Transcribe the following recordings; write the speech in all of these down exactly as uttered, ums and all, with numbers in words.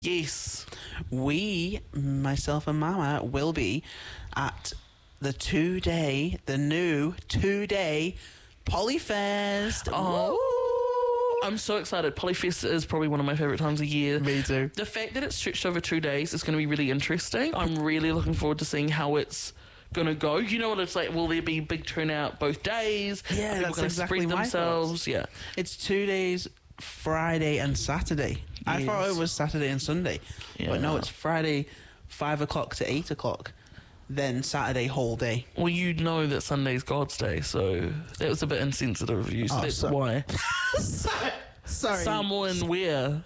Yes. We, myself and Mama, will be at the two-day, the new two-day Polyfest. Oh, I'm so excited. Polyfest is probably one of my favourite times of year. Me too. The fact that it's stretched over two days is going to be really interesting. I'm really looking forward to seeing how it's going to go. You know what it's like? Will there be big turnout both days? Yeah, Are people that's gonna exactly spread my themselves? thoughts. Yeah. It's two days, Friday and Saturday. I Yes. thought it was Saturday and Sunday. But no, Yeah. it's Friday, five o'clock to eight o'clock. Then Saturday whole day. Well, you know that Sunday's God's Day, so that was a bit insensitive of you, so Oh, that's so- why. Sorry. Someone where?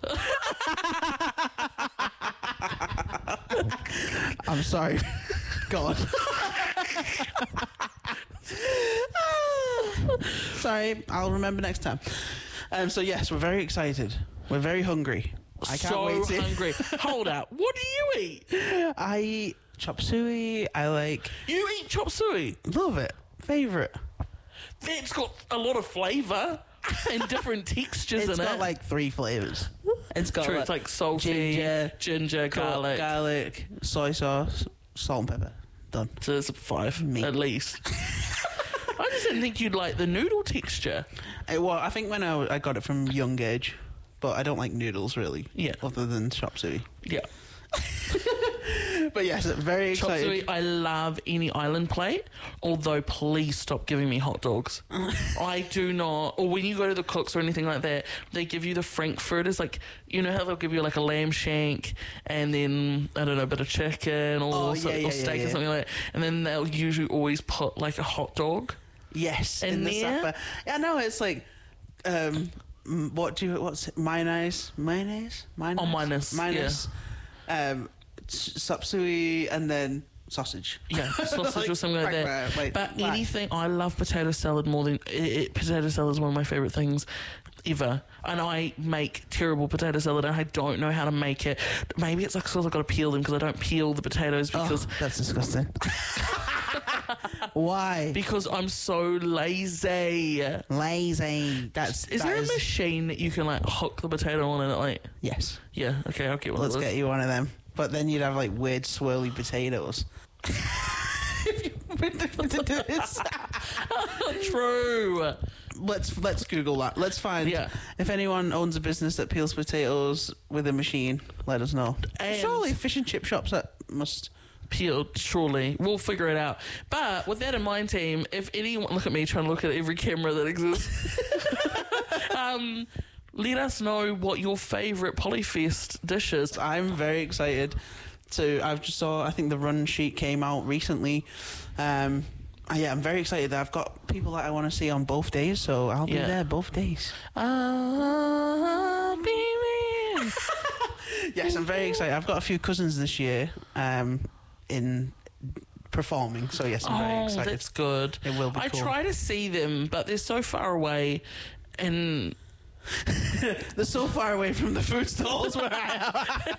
I'm sorry. God. Sorry, I'll remember next time. Um, so yes, we're very excited. We're very hungry. I can't so wait to. hungry. Hold up. What do you eat? I eat chop suey. I like. You eat chop suey. Love it. Favorite. That's got a lot of flavour and different textures It's in got it. like three flavors. It's got True, like, it's like salty, ginger, ginger, garlic. garlic, soy sauce, salt and pepper. Done. So it's a five Me. at least. I just didn't think you'd like the noodle texture. It, well, I think when I, I got it from young age, but I don't like noodles really. Yeah. Other than chop suey. Yeah. But yes, very Chop excited. suey, I love any island plate, although please stop giving me hot dogs. I do not. Or when you go to the Cooks or anything like that, they give you the frankfurters, like, you know how they'll give you like a lamb shank and then, I don't know, a bit of chicken or, Oh, so- yeah, yeah, or steak yeah, or yeah. something like that. And then they'll usually always put like a hot dog. Yes, In in the there? supper. Yeah, no, it's like, um, m- what do you, what's it? Mayonnaise? Mayonnaise? Mayonnaise? Oh, minus, Minus. Um, chop suey and then sausage. Yeah, sausage Like, or something like that. right, right, But right. anything, I love potato salad more than... It, it, potato salad is one of my favourite things ever. And I make terrible potato salad and I don't know how to make it. Maybe it's like because I've got to peel them because I don't peel the potatoes because... Oh, that's disgusting. Why? Because I'm so lazy. Lazy. That's. Is that there a machine that you can like hook the potato on and it like... Yes. Yeah, okay, I'll get one Let's of those. get you one of them. But then you'd have like weird swirly potatoes. If you wanted to do this. True. Let's let's Google that. Let's find Yeah. if anyone owns a business that peels potatoes with a machine. Let us know. And- Surely fish and chip shops that must. Peeled, surely. We'll figure it out. But with that in mind, team, if anyone... Look at me trying to look at every camera that exists. um, let us know what your favourite Polyfest dish is. I'm very excited to. I've just saw. I think the run sheet came out recently. Um, uh, yeah, I'm very excited that I've got people that I want to see on both days. So I'll be Yeah. there both days. I'll be there. Yes, I'm very excited. I've got a few cousins this year um, in performing. So yes, I'm very Oh, excited. that's good. It will be I cool. try to see them, but they're so far away. And They're so far away from the food stalls where I am.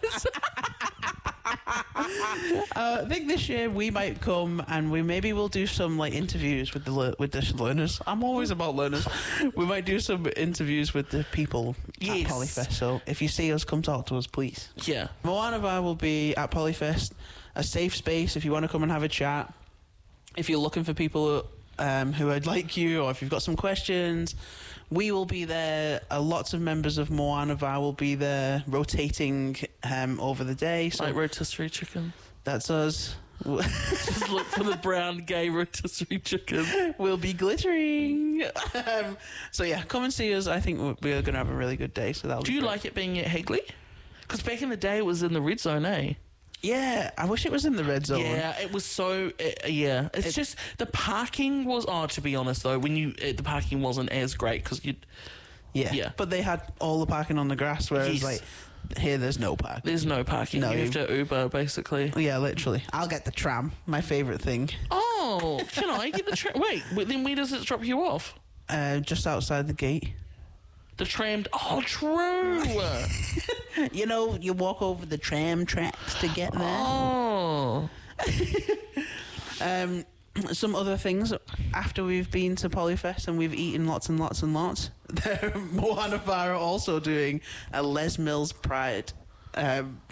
uh, I think this year we might come and we maybe we'll do some like interviews with the le- with the learners. I'm always about learners. We might do some interviews with the people Yes. at Polyfest. So if you see us, come talk to us, please. yeah. Moana Bar will be at Polyfest, a safe space if you want to come and have a chat. If you're looking for people um, who would like you, or if you've got some questions, we will be there. Uh, lots of members of Moana Bar will be there, rotating um, over the day. So Like rotisserie chicken. that's us. Just look for the brown gay rotisserie chicken. We'll be glittering. um, so yeah, come and see us. I think we're, we're going to have a really good day. So that'll Do be you great. like it being at Hagley? Because back in the day, it was in the red zone, eh? Yeah, I wish it was in the red zone. Yeah, it was so. Uh, yeah, it's It- just the parking was. Oh, to be honest though, when you uh, the parking wasn't as great because you yeah, Yeah. But they had all the parking on the grass, whereas Yes. like here, there's no parking. there's no parking. No, you you- have to Uber basically. Yeah, literally. I'll get the tram. My favourite thing. Oh, can I get the tram? Wait, wait, then where does it drop you off? Uh, just outside the gate. The tram. Oh, true. You know, you walk over the tram tracks to get there. Oh, Um, some other things. After we've been to Polyfest and we've eaten lots and lots and lots, Moana Bar are also doing a Les Mills Pride um,